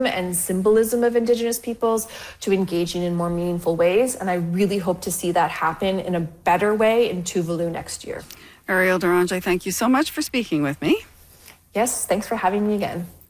and symbolism of Indigenous peoples to engaging in more meaningful ways. And I really hope to see that happen in a better way in Tuvalu next year. Ariel Durande, thank you so much for speaking with me. Yes, thanks for having me again.